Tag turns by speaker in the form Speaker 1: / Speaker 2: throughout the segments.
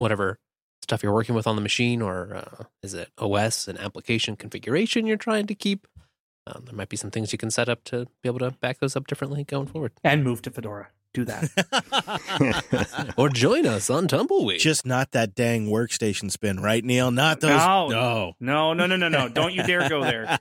Speaker 1: whatever stuff you're working with on the machine, or is it OS and application configuration you're trying to keep? There might be some things you can set up to be able to back those up differently going forward.
Speaker 2: And move to Fedora. Do that.
Speaker 1: Or join us on Tumbleweed.
Speaker 3: Just not that dang workstation spin, right, Neil? Not those.
Speaker 2: No. Don't you dare go there.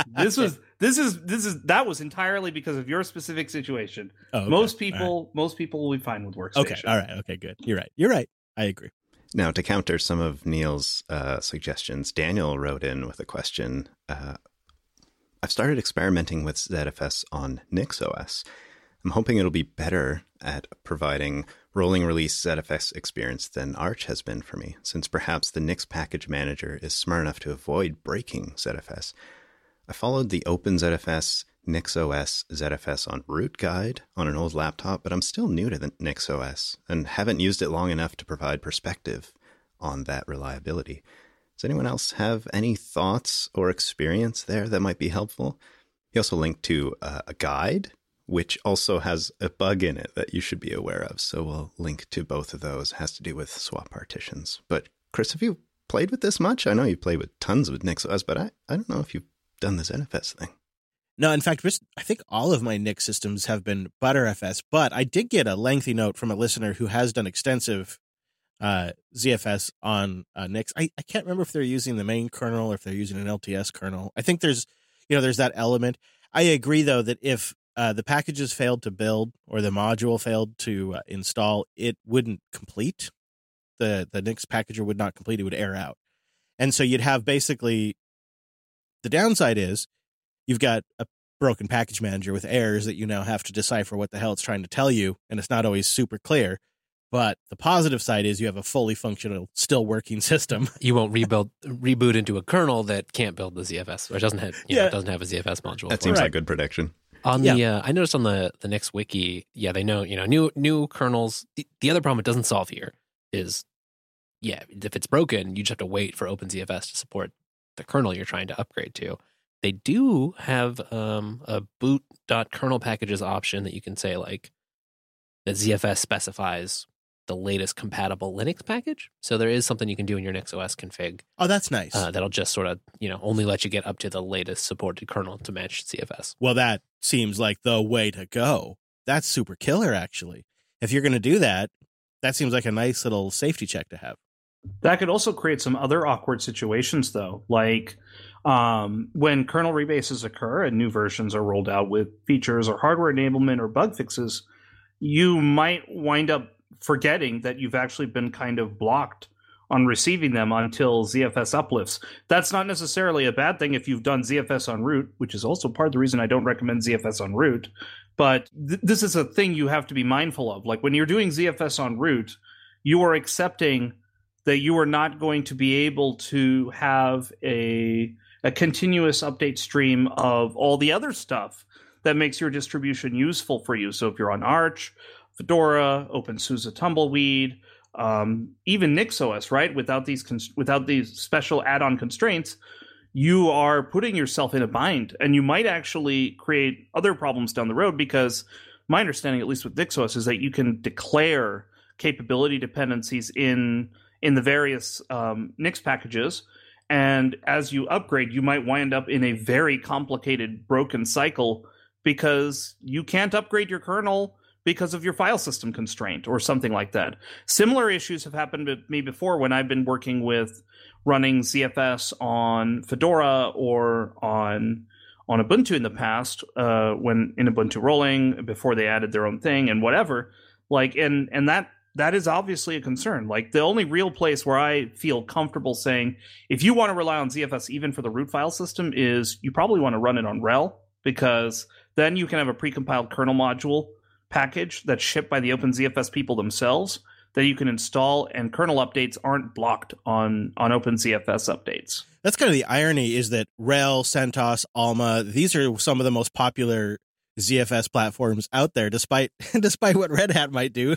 Speaker 2: That was entirely because of your specific situation.
Speaker 3: Oh, okay.
Speaker 2: Most people will be fine with workstation.
Speaker 3: Okay. All right. Okay, good. You're right. I agree.
Speaker 4: Now, to counter some of Neil's suggestions, Daniel wrote in with a question. I've started experimenting with ZFS on NixOS. I'm hoping it'll be better at providing rolling release ZFS experience than Arch has been for me, since perhaps the Nix package manager is smart enough to avoid breaking ZFS. I followed the OpenZFS NixOS ZFS on root guide on an old laptop, but I'm still new to the NixOS and haven't used it long enough to provide perspective on that reliability. Does anyone else have any thoughts or experience there that might be helpful? He also linked to a guide, which also has a bug in it that you should be aware of. So we'll link to both of those. It has to do with swap partitions. But Chris, have you played with this much? I know you've played with tons with NixOS, but I don't know if you've done the ZFS thing.
Speaker 3: No, in fact, I think all of my Nix systems have been ButterFS, but I did get a lengthy note from a listener who has done extensive ZFS on Nix. I can't remember if they're using the main kernel or if they're using an LTS kernel. I think there's that element. I agree, though, that if the packages failed to build or the module failed to install, it wouldn't complete. The Nix packager would not complete. It would error out. And so you'd have basically, the downside is you've got a broken package manager with errors that you now have to decipher what the hell it's trying to tell you, and it's not always super clear. But the positive side is you have a fully functional, still working system.
Speaker 1: You won't reboot into a kernel that can't build the ZFS, or doesn't have a ZFS module.
Speaker 4: That seems like good prediction.
Speaker 1: On the, I noticed on the Nix wiki, they know, new kernels. The other problem it doesn't solve here is, if it's broken, you just have to wait for OpenZFS to support the kernel you're trying to upgrade to. They do have a boot.kernel packages option that you can say like that ZFS specifies the latest compatible Linux package. So there is something you can do in your NixOS config.
Speaker 3: Oh, that's nice.
Speaker 1: That'll just sort of, only let you get up to the latest supported kernel to match ZFS.
Speaker 3: Well, that seems like the way to go. That's super killer, actually. If you're going to do that, that seems like a nice little safety check to have.
Speaker 2: That could also create some other awkward situations, though, like when kernel rebases occur and new versions are rolled out with features or hardware enablement or bug fixes, you might wind up forgetting that you've actually been kind of blocked on receiving them until ZFS uplifts. That's not necessarily a bad thing if you've done ZFS on root, which is also part of the reason I don't recommend ZFS on root. But this is a thing you have to be mindful of. Like when you're doing ZFS on root, you are accepting that you are not going to be able to have a continuous update stream of all the other stuff that makes your distribution useful for you. So if you're on Arch, Fedora, OpenSUSE Tumbleweed, even NixOS, right? Without these special add-on constraints, you are putting yourself in a bind, and you might actually create other problems down the road, because my understanding, at least with NixOS, is that you can declare capability dependencies in the various Nix packages, and as you upgrade, you might wind up in a very complicated broken cycle because you can't upgrade your kernel because of your file system constraint or something like that. Similar issues have happened to me before when I've been working with running ZFS on Fedora or on Ubuntu in the past, when in Ubuntu rolling, before they added their own thing and whatever. Like, and that is obviously a concern. Like, the only real place where I feel comfortable saying, if you want to rely on ZFS even for the root file system, is you probably want to run it on RHEL, because then you can have a precompiled kernel module package that's shipped by the OpenZFS people themselves that you can install, and kernel updates aren't blocked on OpenZFS updates.
Speaker 3: That's kind of the irony, is that RHEL, CentOS, Alma, these are some of the most popular ZFS platforms out there, despite what Red Hat might do.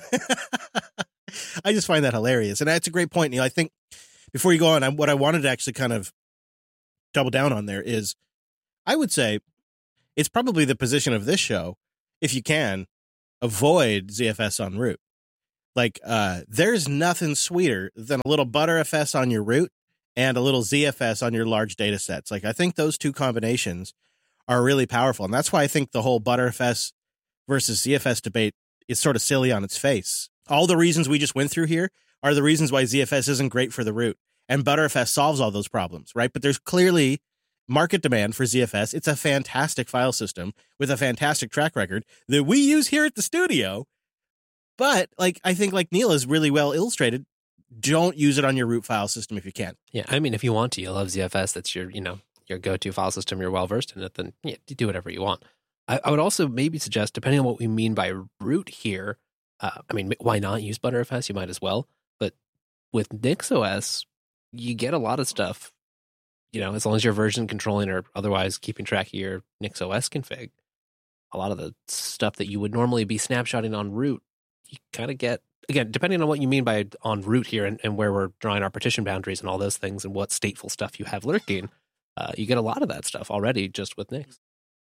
Speaker 3: I just find that hilarious. And that's a great point, Neil. I think before you go on, what I wanted to actually kind of double down on there is, I would say it's probably the position of this show, if you can, avoid ZFS on root. Like, there's nothing sweeter than a little ButterFS on your root and a little ZFS on your large data sets. Like, I think those two combinations are really powerful. And that's why I think the whole ButterFS versus ZFS debate is sort of silly on its face. All the reasons we just went through here are the reasons why ZFS isn't great for the root. And ButterFS solves all those problems, right? But there's clearly market demand for ZFS. It's a fantastic file system with a fantastic track record that we use here at the studio. But like, I think like Neil is really well illustrated. Don't use it on your root file system if you can.
Speaker 1: Yeah, I mean, if you want to, you love ZFS. That's your, your go-to file system. You're well versed in it. Then yeah, you do whatever you want. I would also maybe suggest, depending on what we mean by root here. I mean, why not use ButterFS? You might as well. But with NixOS, you get a lot of stuff. As long as you're version controlling or otherwise keeping track of your NixOS config, a lot of the stuff that you would normally be snapshotting on root, you kind of get, again, depending on what you mean by on root here and where we're drawing our partition boundaries and all those things and what stateful stuff you have lurking, you get a lot of that stuff already just with Nix.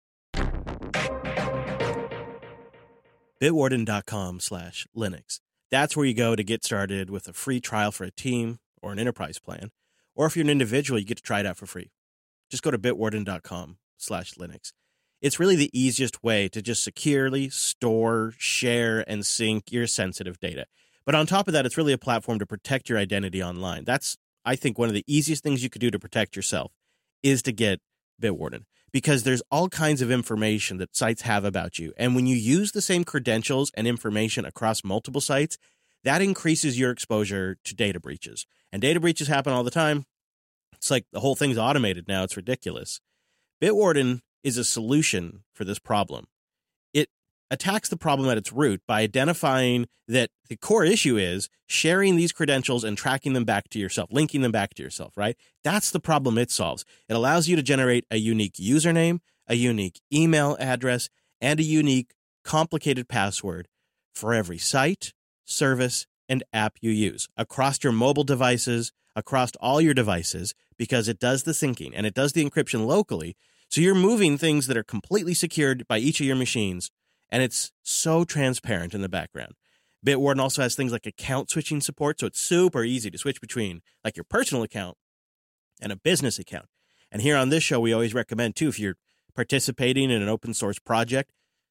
Speaker 3: Bitwarden.com/Linux. That's where you go to get started with a free trial for a team or an enterprise plan. Or if you're an individual, you get to try it out for free. Just go to bitwarden.com/Linux. It's really the easiest way to just securely store, share, and sync your sensitive data. But on top of that, it's really a platform to protect your identity online. That's, I think, one of the easiest things you could do to protect yourself is to get Bitwarden, because there's all kinds of information that sites have about you. And when you use the same credentials and information across multiple sites, that increases your exposure to data breaches. And data breaches happen all the time. It's like the whole thing's automated now. It's ridiculous. Bitwarden is a solution for this problem. It attacks the problem at its root by identifying that the core issue is sharing these credentials and tracking them back to yourself, linking them back to yourself, right? That's the problem it solves. It allows you to generate a unique username, a unique email address, and a unique complicated password for every site, service, and app you use across your mobile devices, across all your devices, because it does the syncing and it does the encryption locally. So you're moving things that are completely secured by each of your machines, and it's so transparent in the background. Bitwarden also has things like account switching support, so it's super easy to switch between like your personal account and a business account. And here on this show, we always recommend, too, if you're participating in an open source project,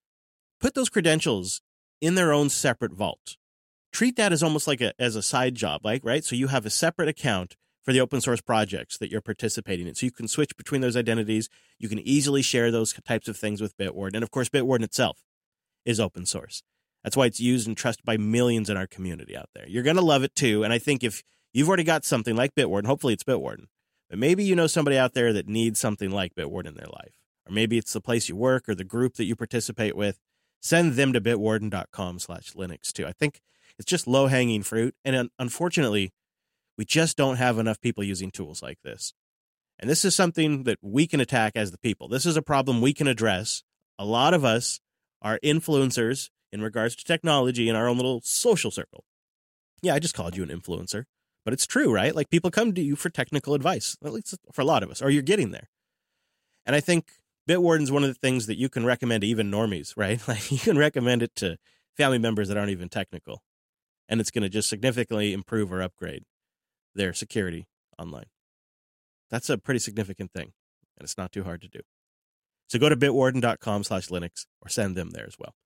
Speaker 3: put those credentials in their own separate vault. Treat that as almost like as a side job, right? So you have a separate account for the open source projects that you're participating in. So you can switch between those identities. You can easily share those types of things with Bitwarden. And of course, Bitwarden itself is open source. That's why it's used and trusted by millions in our community out there. You're going to love it too. And I think if you've already got something like Bitwarden, hopefully it's Bitwarden, but maybe you know somebody out there that needs something like Bitwarden in their life. Or maybe it's the place you work or the group that you participate with. Send them to bitwarden.com/Linux too. I think it's just low-hanging fruit. And unfortunately, we just don't have enough people using tools like this. And this is something that we can attack as the people. This is a problem we can address. A lot of us are influencers in regards to technology in our own little social circle. Yeah, I just called you an influencer. But it's true, right? Like, people come to you for technical advice, at least for a lot of us, or you're getting there. And I think Bitwarden's one of the things that you can recommend to even normies, right? Like, you can recommend it to family members that aren't even technical. And it's going to just significantly improve or upgrade their security online. That's a pretty significant thing, and it's not too hard to do. So go to bitwarden.com/Linux or send them there as well.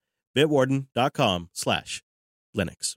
Speaker 3: bitwarden.com/Linux.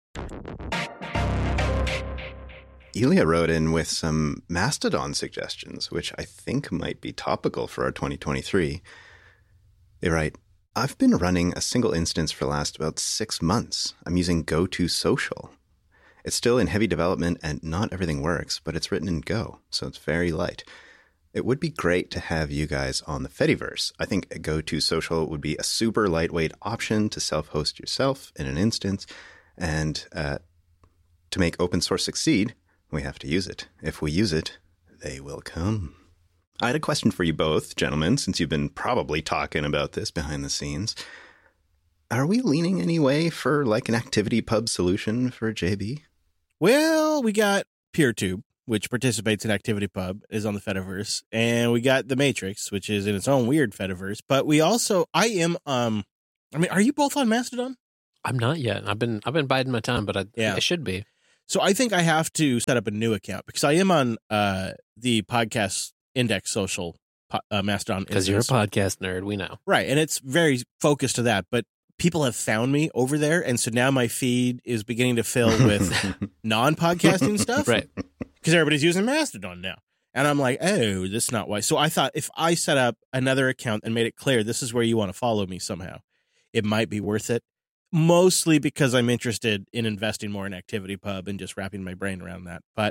Speaker 4: Ilya wrote in with some Mastodon suggestions, which I think might be topical for our 2023. They write, I've been running a single instance for the last about 6 months. I'm using GoToSocial. It's still in heavy development and not everything works, but it's written in Go, so it's very light. It would be great to have you guys on the Fediverse. I think GoToSocial would be a super lightweight option to self-host yourself in an instance, and to make open source succeed, we have to use it. If we use it, they will come. I had a question for you both, gentlemen, since you've been probably talking about this behind the scenes. Are we leaning any way for like an ActivityPub solution for JB?
Speaker 3: Well, we got PeerTube, which participates in ActivityPub, is on the Fediverse, and we got The Matrix, which is in its own weird Fediverse. But we also, are you both on Mastodon?
Speaker 1: I'm not yet. I've been biding my time, but I should be.
Speaker 3: So I think I have to set up a new account because I am on the Podcast Index social Mastodon.
Speaker 1: Because you're a podcast nerd, we know.
Speaker 3: Right, and it's very focused to that, but people have found me over there, and so now my feed is beginning to fill with non-podcasting stuff.
Speaker 1: Right.
Speaker 3: Because everybody's using Mastodon now. And I'm like, oh, this is not why. So I thought if I set up another account and made it clear this is where you want to follow me somehow, it might be worth it. Mostly because I'm interested in investing more in ActivityPub and just wrapping my brain around that. But,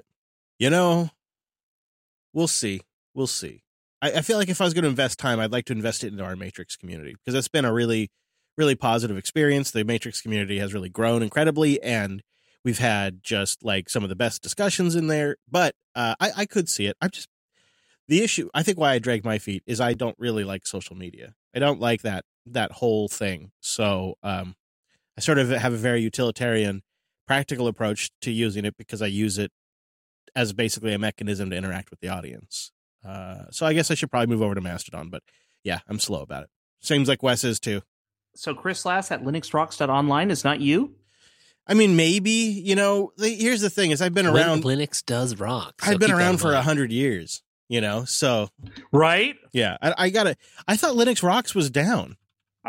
Speaker 3: we'll see. We'll see. I feel like if I was going to invest time, I'd like to invest it into our Matrix community because it's been a really, really positive experience. The Matrix community has really grown incredibly, and we've had just like some of the best discussions in there. But I could see it. The issue, I think why I drag my feet is I don't really like social media. I don't like that whole thing. So I sort of have a very utilitarian, practical approach to using it because I use it as basically a mechanism to interact with the audience. So I guess I should probably move over to Mastodon, but yeah, I'm slow about it. Seems like Wes is too.
Speaker 2: So Chris Lass at linuxrocks.online is not you?
Speaker 3: I mean, maybe, here's the thing is I've been around.
Speaker 1: Linux does rock.
Speaker 3: So I've been around for 100 years, so.
Speaker 2: Right?
Speaker 3: Yeah. I thought Linux Rocks was down.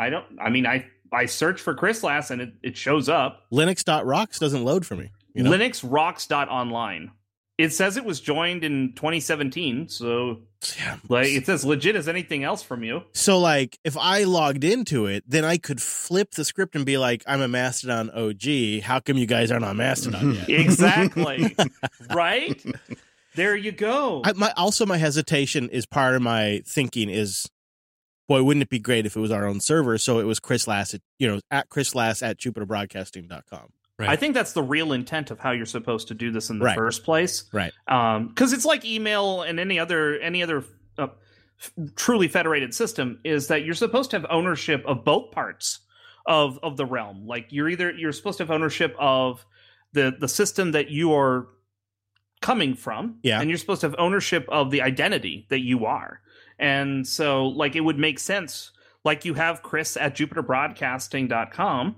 Speaker 2: I search for Chris Lass and it shows up.
Speaker 3: Linux.rocks doesn't load for me.
Speaker 2: Linuxrocks.online. It says it was joined in 2017, so it's as legit as anything else from you.
Speaker 3: So if I logged into it, then I could flip the script and be like, I'm a Mastodon OG. How come you guys aren't on Mastodon yet?
Speaker 2: Exactly. Right? There you go.
Speaker 3: My hesitation is part of my thinking is, boy, wouldn't it be great if it was our own server? So it was Chris Lass at Chris Lass at JupiterBroadcasting.com.
Speaker 2: Right. I think that's the real intent of how you're supposed to do this in the first place.
Speaker 3: Right.
Speaker 2: Because it's like email and any other truly federated system is that you're supposed to have ownership of both parts of the realm. Like you're supposed to have ownership of the system that you are coming from, and you're supposed to have ownership of the identity that you are. And so it would make sense. Like you have Chris at JupiterBroadcasting.com.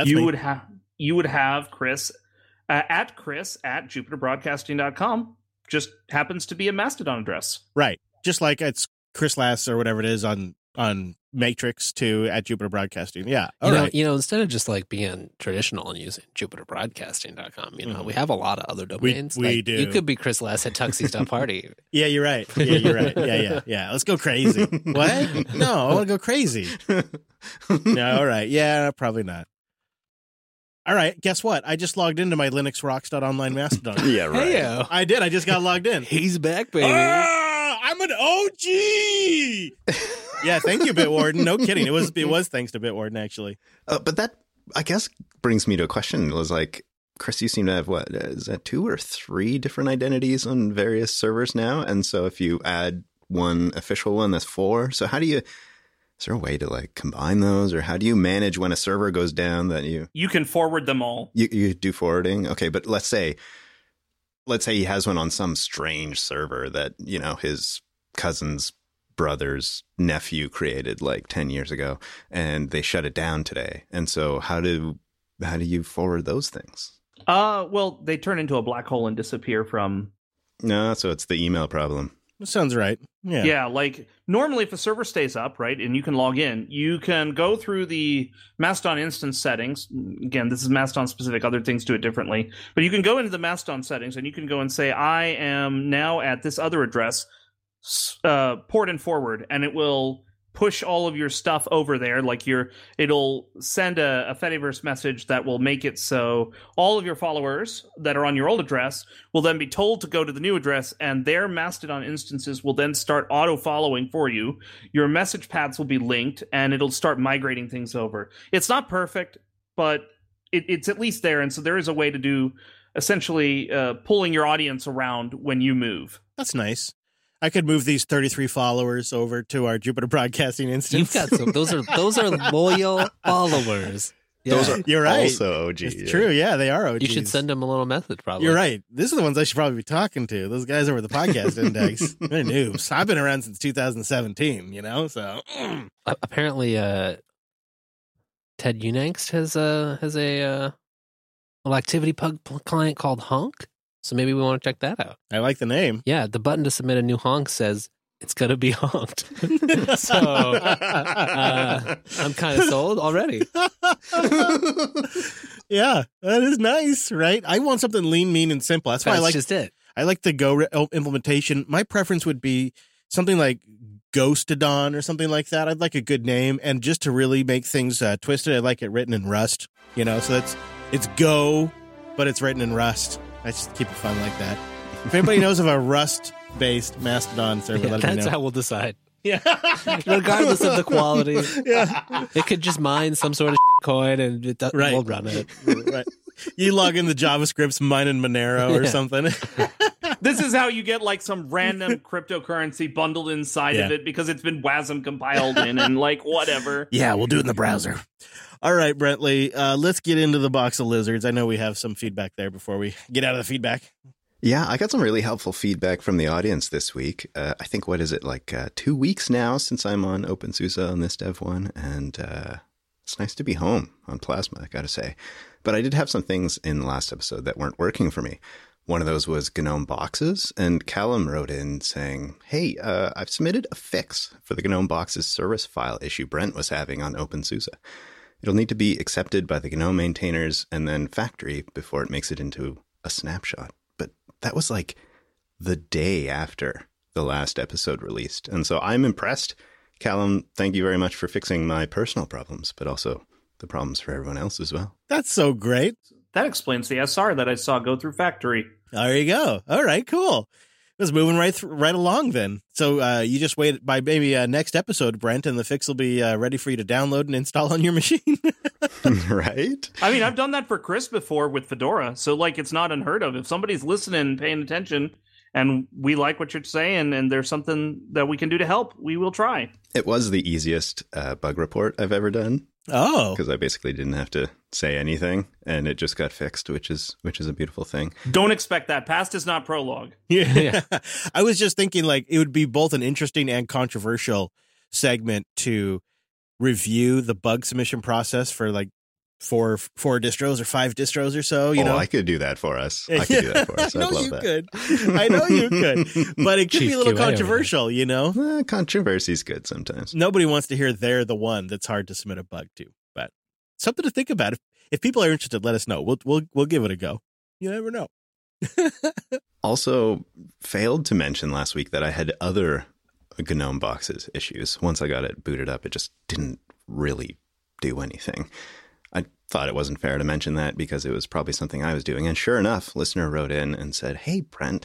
Speaker 2: You would have Chris at JupiterBroadcasting.com. Just happens to be a Mastodon address.
Speaker 3: Right. Just like it's Chris Lass or whatever it is on Matrix too at Jupiter Broadcasting. Yeah.
Speaker 1: Instead of just being traditional and using JupiterBroadcasting.com, we have a lot of other domains.
Speaker 3: We do.
Speaker 1: You could be Chris Lass at Tuxies.party.
Speaker 3: Yeah, you're right. Yeah, you're right. Yeah. Let's go crazy. What? No, I want to go crazy. No, all right. Yeah, probably not. All right, guess what? I just logged into my linuxrocks.online Mastodon.
Speaker 4: Yeah, right.
Speaker 1: Hey-o.
Speaker 3: I did. I just got logged in.
Speaker 1: He's back, baby.
Speaker 3: I'm an OG. Yeah, thank you, Bitwarden. No kidding. It was thanks to Bitwarden, actually.
Speaker 4: But that, I guess, brings me to a question. It was Chris, you seem to have, is that 2 or 3 different identities on various servers now? And so if you add one official one, that's 4. So how do you... Is there a way to combine those, or how do you manage when a server goes down that
Speaker 2: you can forward them all?
Speaker 4: You do forwarding, okay? But let's say he has one on some strange server that his cousin's brother's nephew created 10 years ago, and they shut it down today. And so how do you forward those things?
Speaker 2: Well, they turn into a black hole and disappear from.
Speaker 4: No, so it's the email problem.
Speaker 3: That sounds right. Yeah.
Speaker 2: Yeah, normally if a server stays up, right, and you can log in, you can go through the Mastodon instance settings. Again, this is Mastodon specific, other things do it differently. But you can go into the Mastodon settings and you can go and say, I am now at this other address, port and forward, and it will push all of your stuff over there. It'll send a Fediverse message that will make it so all of your followers that are on your old address will then be told to go to the new address, and their Mastodon instances will then start auto-following for you. Your message paths will be linked, and it'll start migrating things over. It's not perfect, but it's at least there, and so there is a way to do essentially pulling your audience around when you move.
Speaker 3: That's nice. I could move these 33 followers over to our Jupiter Broadcasting instance.
Speaker 1: You've got some. Those are loyal followers.
Speaker 4: Yeah. Those are
Speaker 3: You're right.
Speaker 4: Also OGs.
Speaker 3: It's true. Yeah, they are OGs.
Speaker 1: You should send them a little message, probably.
Speaker 3: You're right. These are the ones I should probably be talking to. Those guys over the Podcast Index. They're noobs. I've been around since 2017, so.
Speaker 1: Apparently, Ted Unangst has a little activity pug client called Honk. So maybe we want to check that out.
Speaker 3: I like the name.
Speaker 1: Yeah, the button to submit a new honk says it's going to be honked. So I'm kind of sold already.
Speaker 3: Yeah, that is nice, right? I want something lean, mean, and simple. That's why
Speaker 1: That's
Speaker 3: I like
Speaker 1: just it.
Speaker 3: I like the Go implementation. My preference would be something like Ghostodon or something like that. I'd like a good name, and just to really make things twisted, I like it written in Rust. So it's Go, but it's written in Rust. I just keep it fun like that. If anybody knows of a Rust-based Mastodon server, let me know.
Speaker 1: That's how we'll decide.
Speaker 3: Yeah,
Speaker 1: Regardless of the quality.
Speaker 3: yeah,
Speaker 1: It could just mine some sort of coin and
Speaker 3: Right.
Speaker 1: we'll run it.
Speaker 3: right. You log in the JavaScript's mining Monero or
Speaker 1: Yeah.
Speaker 3: something.
Speaker 2: This is how you get like some random cryptocurrency bundled inside of
Speaker 3: Yeah.
Speaker 2: it because it's been WASM compiled in and like whatever.
Speaker 3: Yeah, we'll do it in the browser. All right, Brentley, let's get into the box of lizards. I know we have some feedback there before we get out of the feedback.
Speaker 4: Yeah, I got some really helpful feedback from the audience this week. I think, what is it, like 2 weeks now since I'm on OpenSUSE on this Dev one, and it's nice to be home on Plasma, I gotta say. But I did have some things in the last episode that weren't working for me. One of those was GNOME boxes, and Callum wrote in saying, hey, I've submitted a fix for the GNOME boxes service file issue Brent was having on OpenSUSE. It'll need to be accepted by the GNOME maintainers and then factory before it makes it into a snapshot. But that was like the day after the last episode released. And so I'm impressed. Callum, thank you very much for fixing my personal problems, but also the problems for everyone else as well.
Speaker 3: That's so great.
Speaker 2: That explains the SR that I saw go through factory.
Speaker 3: There you go. All right, cool. It's moving right along then. So you just wait by maybe next episode, Brent, and the fix will be ready for you to download and install on your machine.
Speaker 4: Right?
Speaker 2: I mean, I've done that for Chris before with Fedora, so like it's not unheard of. If somebody's listening and paying attention and we like what you're saying and there's something that we can do to help, we will try.
Speaker 4: It was the easiest bug report I've ever done
Speaker 3: Oh,
Speaker 4: because I basically didn't have to say anything and it just got fixed, which is a beautiful thing.
Speaker 2: Don't expect that. Past is not prologue.
Speaker 3: yeah. I was just thinking like it would be both an interesting and controversial segment to review the bug submission process for like four distros or 5 distros or so, you know.
Speaker 4: I could do that for us. I could do that for us.
Speaker 3: I know
Speaker 4: I'd love
Speaker 3: you
Speaker 4: that.
Speaker 3: could. I know you could. But it could
Speaker 1: Chief
Speaker 3: be a little
Speaker 1: QA over there.
Speaker 3: controversial, you know.
Speaker 4: Controversy's good sometimes.
Speaker 3: Nobody wants to hear they're the one that's hard to submit a bug to. But something to think about. If people are interested, let us know. We'll give it a go. You never know.
Speaker 4: Also, failed to mention last week that I had other GNOME boxes issues. Once I got it booted up, it just didn't really do anything. I thought it wasn't fair to mention that because it was probably something I was doing. And sure enough, listener wrote in and said, hey, Brent,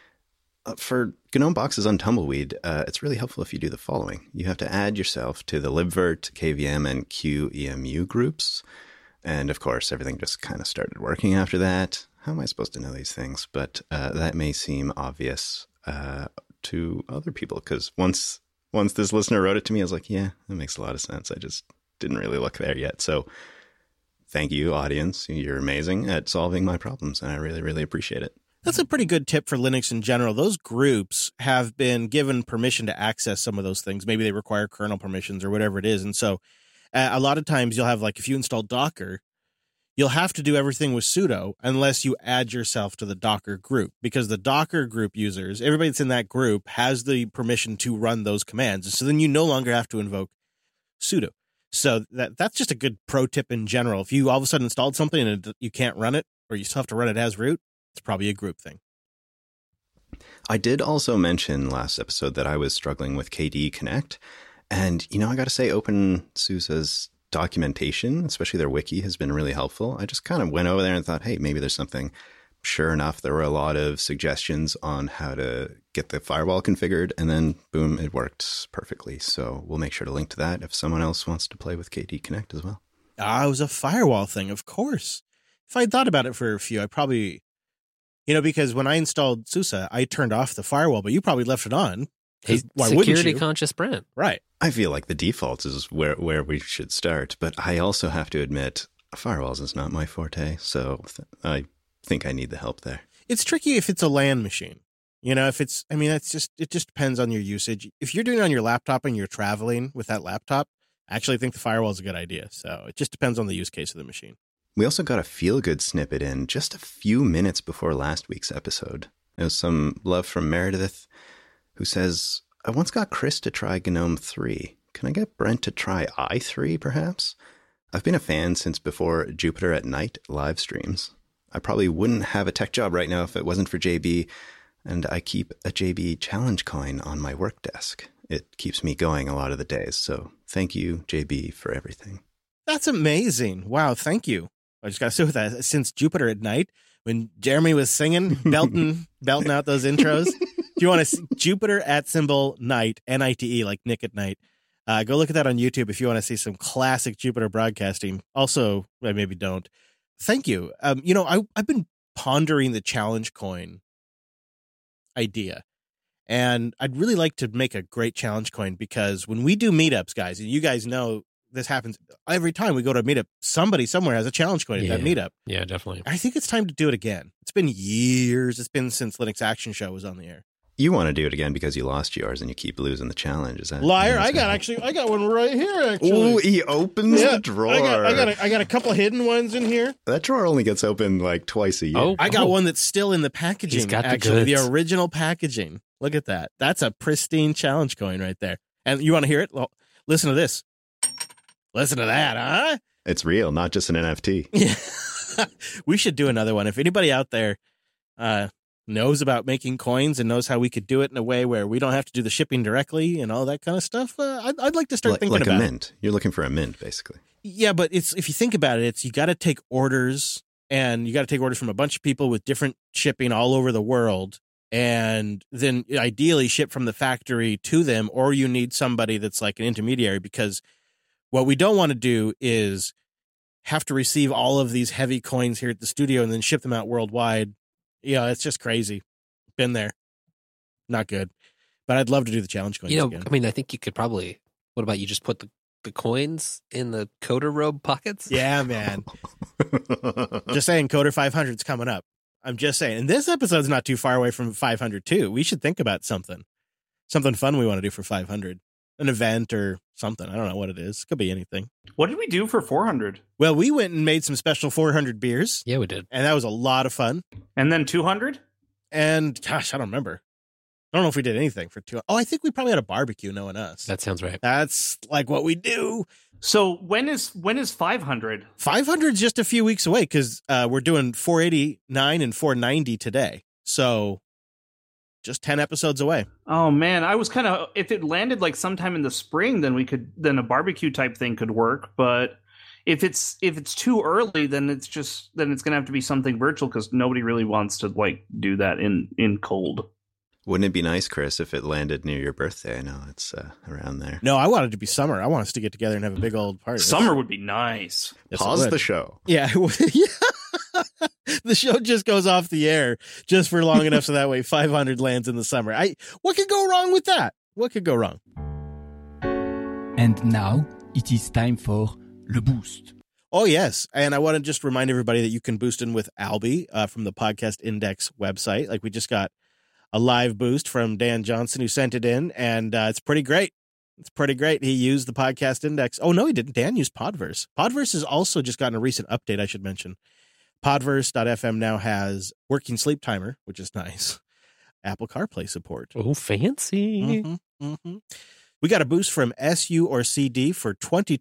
Speaker 4: for GNOME boxes on Tumbleweed, it's really helpful if you do the following. You have to add yourself to the libvirt, KVM, and QEMU groups. And of course, everything just kind of started working after that. How am I supposed to know these things? But that may seem obvious to other people because once this listener wrote it to me, I was like, yeah, that makes a lot of sense. I just didn't really look there yet. So thank you, audience. You're amazing at solving my problems, and I really, really appreciate it.
Speaker 3: That's a pretty good tip for Linux in general. Those groups have been given permission to access some of those things. Maybe they require kernel permissions or whatever it is. And so a lot of times you'll have, like, if you install Docker, you'll have to do everything with sudo unless you add yourself to the Docker group, because the Docker group users, everybody that's in that group has the permission to run those commands. So then you no longer have to invoke sudo. So that's just a good pro tip in general. If you all of a sudden installed something and you can't run it, or you still have to run it as root, it's probably a group thing.
Speaker 4: I did also mention last episode that I was struggling with KDE Connect. And, I got to say, OpenSUSE's documentation, especially their wiki, has been really helpful. I just kind of went over there and thought, hey, maybe there's something. Sure enough, there were a lot of suggestions on how to get the firewall configured, and then boom, it worked perfectly. So we'll make sure to link to that if someone else wants to play with KDE Connect as well.
Speaker 3: It was a firewall thing, of course. If I'd thought about it for a few, I probably, because when I installed SUSE, I turned off the firewall, but you probably left it on.
Speaker 1: Hey,
Speaker 3: Why wouldn't
Speaker 1: security
Speaker 3: you?
Speaker 1: conscious Brent.
Speaker 3: Right.
Speaker 4: I feel like the default is where we should start, but I also have to admit, firewalls is not my forte, so I think I need the help there.
Speaker 3: It's tricky if it's a LAN machine. If it's, it just depends on your usage. If you're doing it on your laptop and you're traveling with that laptop, I actually think the firewall is a good idea. So it just depends on the use case of the machine.
Speaker 4: We also got a feel-good snippet in just a few minutes before last week's episode. It was some love from Meredith, who says, I once got Chris to try GNOME 3. Can I get Brent to try i3, perhaps? I've been a fan since before Jupiter at Night live streams. I probably wouldn't have a tech job right now if it wasn't for JB, and I keep a JB challenge coin on my work desk. It keeps me going a lot of the days, so thank you, JB, for everything.
Speaker 3: That's amazing. Wow, thank you. I just got to say with that, since Jupiter at Night, when Jeremy was singing, belting out those intros, if you want to see Jupiter at symbol Night, N-I-T-E, like Nick at Night, go look at that on YouTube if you want to see some classic Jupiter broadcasting. Also, well, maybe don't. Thank you. I've been pondering the challenge coin idea, and I'd really like to make a great challenge coin, because when we do meetups, guys, and you guys know this happens every time we go to a meetup, somebody somewhere has a challenge coin at that meetup.
Speaker 1: Yeah, definitely.
Speaker 3: I think it's time to do it again. It's been years. It's been since Linux Action Show was on the air.
Speaker 4: You want to do it again because you lost yours and you keep losing the challenge. Is that
Speaker 3: liar? I got one right here. Actually,
Speaker 4: oh, he opens the drawer.
Speaker 3: I got a couple hidden ones in here.
Speaker 4: That drawer only gets opened like twice a year.
Speaker 3: I got one that's still in the packaging.
Speaker 1: He's got
Speaker 3: the original packaging. Look at that. That's a pristine challenge coin right there. And you want to hear it? Well, listen to this. Listen to that, huh?
Speaker 4: It's real, not just an NFT.
Speaker 3: Yeah. We should do another one. If anybody out there knows about making coins and knows how we could do it in a way where we don't have to do the shipping directly and all that kind of stuff, I'd like to start thinking about it.
Speaker 4: Like a mint. You're looking for a mint, basically.
Speaker 3: Yeah, but if you think about it, you got to take orders, and you got to take orders from a bunch of people with different shipping all over the world, and then ideally ship from the factory to them, or you need somebody that's like an intermediary, because what we don't want to do is have to receive all of these heavy coins here at the studio and then ship them out worldwide. Yeah, it's just crazy. Been there. Not good. But I'd love to do the challenge coins again.
Speaker 1: I mean, I think you could probably, what about you just put the coins in the Coder robe pockets?
Speaker 3: Yeah, man. Just saying, Coder 500's coming up. I'm just saying. And this episode's not too far away from 500, too. We should think about something fun we want to do for 500. An event or something. I don't know what it is. Could be anything.
Speaker 2: What did we do for 400?
Speaker 3: Well, we went and made some special 400 beers.
Speaker 1: Yeah, we did.
Speaker 3: And that was a lot of fun.
Speaker 2: And then 200?
Speaker 3: And gosh, I don't remember. I don't know if we did anything for 200. Oh, I think we probably had a barbecue, knowing us.
Speaker 1: That sounds right.
Speaker 3: That's like what we do.
Speaker 2: So when is 500?
Speaker 3: 500 is just a few weeks away, because we're doing 489 and 490 today. So just 10 episodes away.
Speaker 2: Oh man, I was kind of, if it landed like sometime in the spring, then a barbecue type thing could work. But if it's too early, then it's gonna have to be something virtual, because nobody really wants to like do that in cold.
Speaker 4: Wouldn't it be nice, Chris, if it landed near your birthday? I know it's around there.
Speaker 3: No, I want it to be summer. I want us to get together and have a big old party.
Speaker 2: Summer would be nice.
Speaker 3: Yes,
Speaker 4: pause the show.
Speaker 3: Yeah. The show just goes off the air just for long enough so that way 500 lands in the summer. What could go wrong with that? What could go wrong?
Speaker 5: And now it is time for Le Boost.
Speaker 3: Oh, yes. And I want to just remind everybody that you can boost in with Alby from the Podcast Index website. Like, we just got a live boost from Dan Johnson, who sent it in, and it's pretty great. It's pretty great. He used the Podcast Index. Oh, no, he didn't. Dan used Podverse. Podverse has also just gotten a recent update, I should mention. Podverse.fm now has working sleep timer, which is nice. Apple CarPlay support.
Speaker 1: Oh, fancy.
Speaker 3: We got a boost from SU or CD for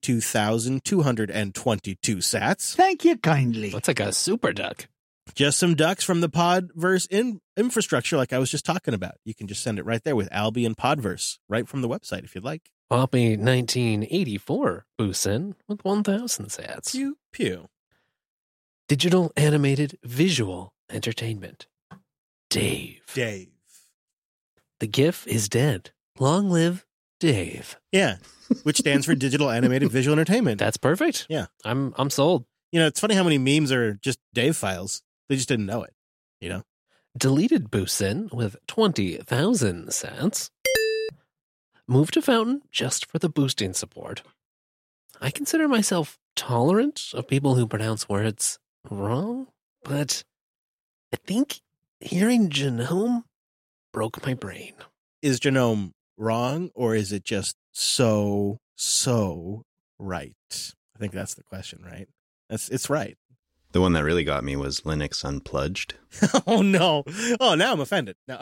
Speaker 3: 22,222 sats.
Speaker 5: Thank you kindly.
Speaker 1: That's like a super duck.
Speaker 3: Just some ducks from the Podverse infrastructure like I was just talking about. You can just send it right there with Alby and Podverse right from the website if you'd like.
Speaker 1: Poppy 1984 boosts in with 1,000 sats.
Speaker 3: Pew, pew.
Speaker 1: Digital animated visual entertainment. Dave. The GIF is dead. Long live Dave.
Speaker 3: Yeah, which stands for Digital Animated Visual Entertainment.
Speaker 1: That's perfect.
Speaker 3: Yeah.
Speaker 1: I'm sold.
Speaker 3: You know, it's funny how many memes are just Dave files. They just didn't know it, you know?
Speaker 1: Deleted boosts in with 20,000 sats. Move to Fountain just for the boosting support. I consider myself tolerant of people who pronounce words wrong, but I think hearing Genome broke my brain.
Speaker 3: Is Genome wrong, or is it just so right? I think that's the question, right? It's right.
Speaker 4: The one that really got me was Linux Unplugged.
Speaker 3: Oh, no. Oh, now I'm offended. No.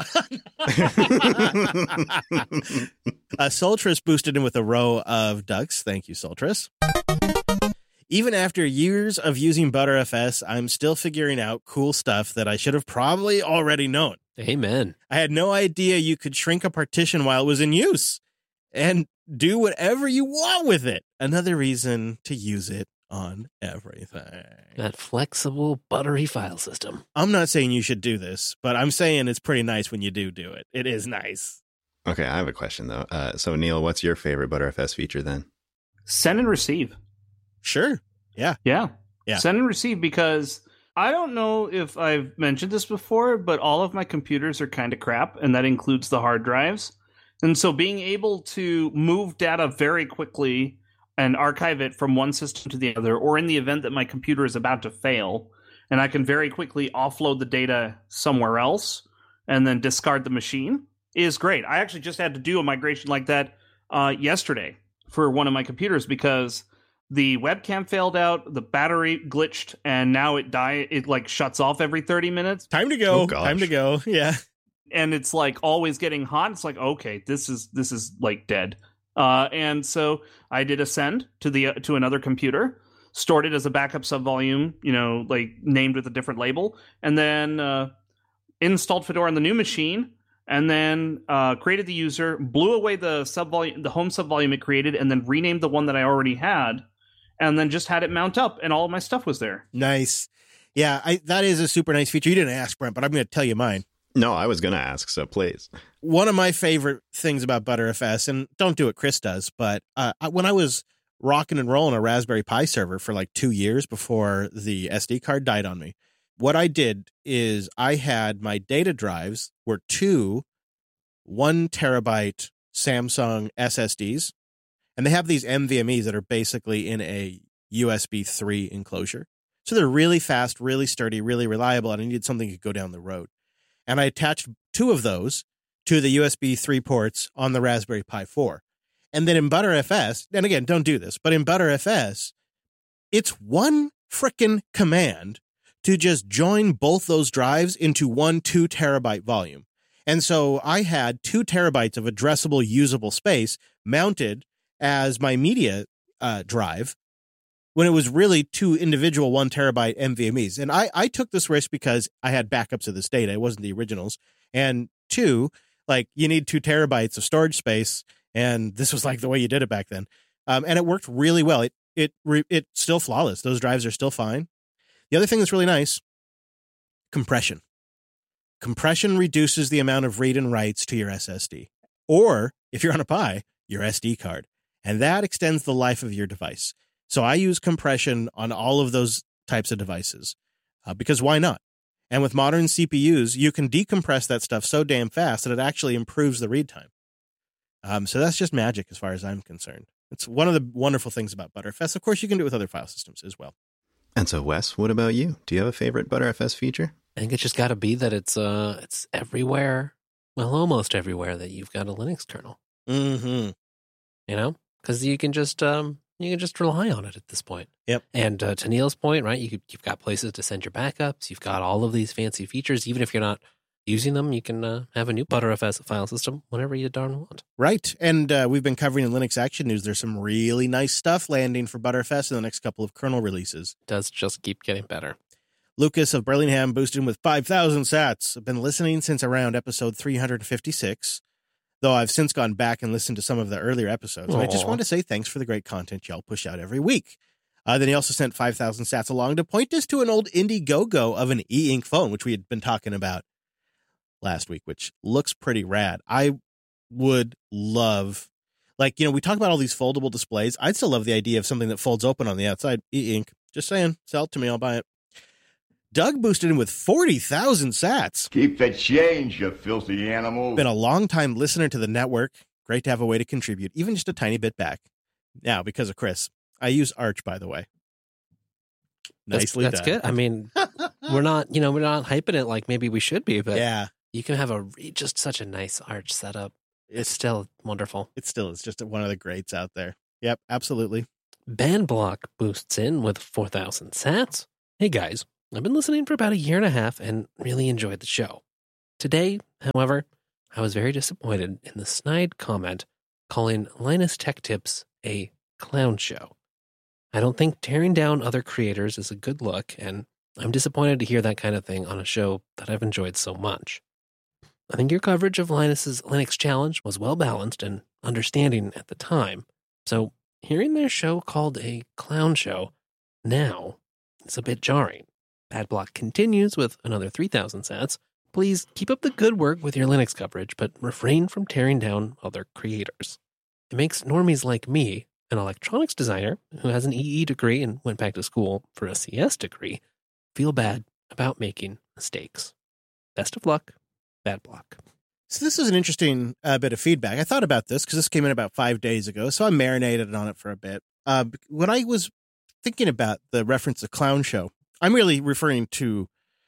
Speaker 3: Soltris boosted in with a row of ducks. Thank you, Soltris. Even after years of using ButterFS, I'm still figuring out cool stuff that I should have probably already known.
Speaker 1: Amen.
Speaker 3: I had no idea you could shrink a partition while it was in use and do whatever you want with it. Another reason to use it on everything.
Speaker 1: That flexible, buttery file system.
Speaker 3: I'm not saying you should do this, but I'm saying it's pretty nice when you do it. It is nice.
Speaker 4: Okay, I have a question, though. So, Neil, what's your favorite ButterFS feature, then?
Speaker 2: Send and receive.
Speaker 3: Sure. Yeah.
Speaker 2: Send and receive, because I don't know if I've mentioned this before, but all of my computers are kind of crap, and that includes the hard drives. And so being able to move data very quickly and archive it from one system to the other, or in the event that my computer is about to fail, and I can very quickly offload the data somewhere else and then discard the machine, is great. I actually just had to do a migration like that yesterday for one of my computers because the webcam failed out, the battery glitched, and now it like shuts off every 30 minutes.
Speaker 3: Time to go.
Speaker 4: Oh, gosh.
Speaker 3: Time to go. Yeah.
Speaker 2: And it's like always getting hot. It's like, okay, this is like dead. And so I did a send to another computer, stored it as a backup subvolume, like named with a different label, and then installed Fedora on the new machine, and then created the user, blew away the home subvolume it created, and then renamed the one that I already had, and then just had it mount up, and all of my stuff was there.
Speaker 3: Nice. Yeah, that is a super nice feature. You didn't ask, Brent, but I'm going to tell you mine.
Speaker 4: No, I was going to ask, so please.
Speaker 3: One of my favorite things about ButterFS, and don't do what Chris does, but when I was rocking and rolling a Raspberry Pi server for like 2 years before the SD card died on me, what I did is I had my data drives were 2 1 terabyte Samsung SSDs, and they have these NVMEs that are basically in a USB 3 enclosure. So they're really fast, really sturdy, really reliable, and I needed something that could go down the road. And I attached 2 of those to the USB 3 ports on the Raspberry Pi 4. And then in ButterFS, and again, don't do this, but in ButterFS, it's one frickin' command to just join both those drives into one 2 terabyte volume. And so I had 2 terabytes of addressable, usable space mounted as my media drive when it was really 2 individual 1 terabyte NVMEs. And I took this risk because I had backups of this data. It wasn't the originals. And 2, like, you need 2 terabytes of storage space. And this was like the way you did it back then. And it worked really well. It's still flawless. Those drives are still fine. The other thing that's really nice, compression. Compression reduces the amount of read and writes to your SSD. Or, if you're on a Pi, your SD card. And that extends the life of your device. So I use compression on all of those types of devices because why not? And with modern CPUs, you can decompress that stuff so damn fast that it actually improves the read time. So that's just magic as far as I'm concerned. It's one of the wonderful things about ButterFS. Of course, you can do it with other file systems as well.
Speaker 4: And so, Wes, what about you? Do you have a favorite ButterFS feature?
Speaker 1: I think it's just got to be that it's everywhere, well, almost everywhere that you've got a Linux kernel.
Speaker 3: Mm-hmm.
Speaker 1: Because you can just rely on it at this point.
Speaker 3: Yep.
Speaker 1: And to Neil's point, right, you've got places to send your backups. You've got all of these fancy features. Even if you're not using them, you can have a new ButterFS file system whenever you darn want.
Speaker 3: Right. And we've been covering in Linux Action News. There's some really nice stuff landing for ButterFS in the next couple of kernel releases.
Speaker 1: It does just keep getting better.
Speaker 3: Lucas of Burlingham boosted him with 5,000 sats. I've been listening since around episode 356. Though I've since gone back and listened to some of the earlier episodes. And I just want to say thanks for the great content y'all push out every week. Then he also sent 5,000 sats along to point us to an old Indiegogo of an e-ink phone, which we had been talking about last week, which looks pretty rad. I would love, we talk about all these foldable displays. I'd still love the idea of something that folds open on the outside. E-ink. Just saying. Sell it to me. I'll buy it. Doug boosted him with 40,000 sats.
Speaker 6: Keep the change, you filthy animal.
Speaker 3: Been a long-time listener to the network. Great to have a way to contribute, even just a tiny bit back. Now, because of Chris, I use Arch, by the way. Nicely
Speaker 1: that's
Speaker 3: done.
Speaker 1: Good. I mean, we're not hyping it like maybe we should be, but
Speaker 3: yeah,
Speaker 1: you can have just such a nice Arch setup. It's still wonderful.
Speaker 3: It's just one of the greats out there. Yep, absolutely.
Speaker 1: Bandblock boosts in with 4,000 sats. Hey guys, I've been listening for about a year and a half and really enjoyed the show. Today, however, I was very disappointed in the snide comment calling Linus Tech Tips a clown show. I don't think tearing down other creators is a good look, and I'm disappointed to hear that kind of thing on a show that I've enjoyed so much. I think your coverage of Linus's Linux challenge was well balanced and understanding at the time, so hearing their show called a clown show now is a bit jarring. Badblock continues with another 3,000 sats. Please keep up the good work with your Linux coverage, but refrain from tearing down other creators. It makes normies like me, an electronics designer who has an EE degree and went back to school for a CS degree, feel bad about making mistakes. Best of luck, Badblock.
Speaker 3: So this is an interesting bit of feedback. I thought about this because this came in about 5 days ago, so I marinated on it for a bit. When I was thinking about the reference to clown show, I'm really referring to,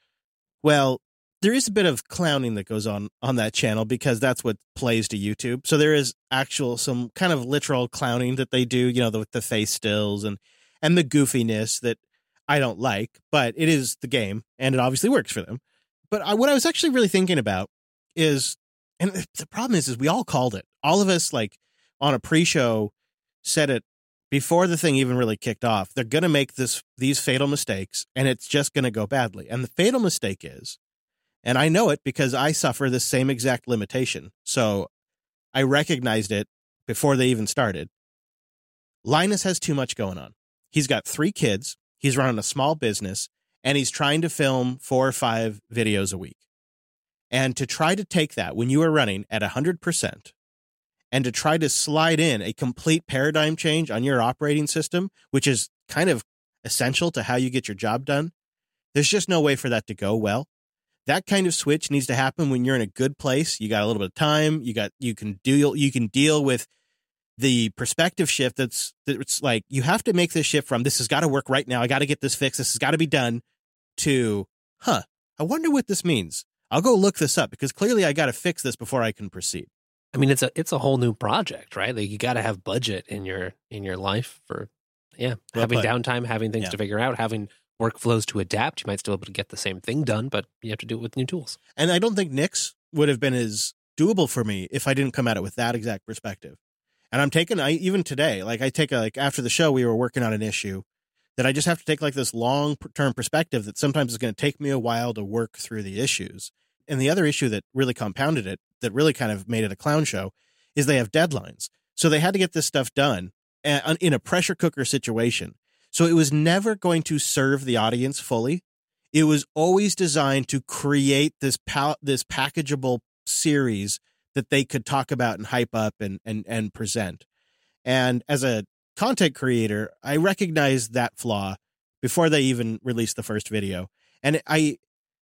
Speaker 3: well, there is a bit of clowning that goes on that channel because that's what plays to YouTube. So there is some kind of literal clowning that they do, with the face stills and the goofiness that I don't like, but it is the game and it obviously works for them. But what I was actually really thinking about is, and the problem is we all called it. All of us, like on a pre-show, said it before the thing even really kicked off. They're going to make these fatal mistakes and it's just going to go badly. And the fatal mistake is, and I know it because I suffer the same exact limitation. So I recognized it before they even started. Linus has too much going on. He's got 3 kids. He's running a small business and he's trying to film 4 or 5 videos a week. And to try to take that when you are running at 100% and to try to slide in a complete paradigm change on your operating system, which is kind of essential to how you get your job done, there's just no way for that to go well. That kind of switch needs to happen when you're in a good place. You got a little bit of time. You can deal with the perspective shift. That's like, you have to make this shift from this has got to work right now. I got to get this fixed. This has got to be done to, I wonder what this means. I'll go look this up because clearly I got to fix this before I can proceed.
Speaker 1: I mean, it's a whole new project, right? Like you got to have budget in your life for, having downtime, having things to figure out, having workflows to adapt. You might still be able to get the same thing done, but you have to do it with new tools.
Speaker 3: And I don't think Nix would have been as doable for me if I didn't come at it with that exact perspective. And even today, after the show, we were working on an issue that I just have to take like this long-term perspective that sometimes is going to take me a while to work through the issues. And the other issue that really compounded it, that really kind of made it a clown show, is they have deadlines. So they had to get this stuff done in a pressure cooker situation. So it was never going to serve the audience fully. It was always designed to create this packageable series that they could talk about and hype up and present. And as a content creator, I recognized that flaw before they even released the first video. And I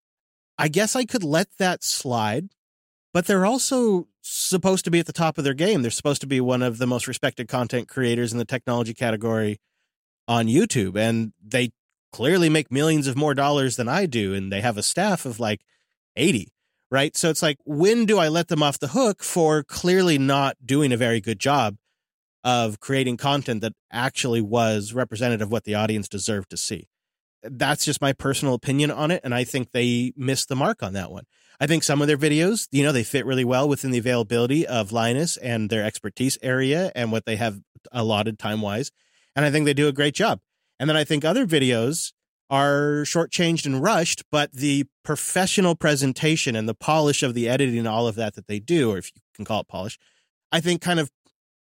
Speaker 3: guess I could let that slide, but they're also supposed to be at the top of their game. They're supposed to be one of the most respected content creators in the technology category on YouTube, and they clearly make millions of more dollars than I do, and they have a staff of like 80, right? So it's like, when do I let them off the hook for clearly not doing a very good job of creating content that actually was representative of what the audience deserved to see? That's just my personal opinion on it, and I think they missed the mark on that one. I think some of their videos, they fit really well within the availability of Linus and their expertise area and what they have allotted time-wise. And I think they do a great job. And then I think other videos are shortchanged and rushed, but the professional presentation and the polish of the editing and all of that they do, or if you can call it polish, I think kind of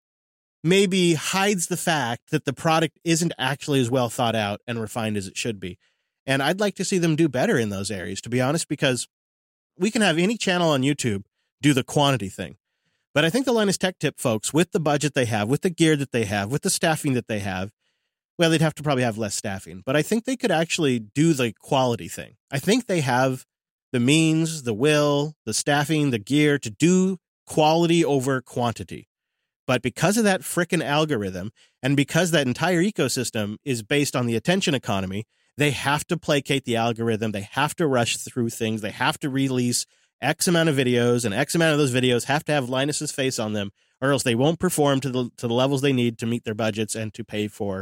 Speaker 3: maybe hides the fact that the product isn't actually as well thought out and refined as it should be. And I'd like to see them do better in those areas, to be honest, because we can have any channel on YouTube do the quantity thing. But I think the Linus Tech Tip folks, with the budget they have, with the gear that they have, with the staffing that they have, well, they'd have to probably have less staffing, but I think they could actually do the quality thing. I think they have the means, the will, the staffing, the gear to do quality over quantity. But because of that frickin' algorithm, and because that entire ecosystem is based on the attention economy, they have to placate the algorithm. They have to rush through things. They have to release X amount of videos, and X amount of those videos have to have Linus's face on them, or else they won't perform to the levels they need to meet their budgets and to pay for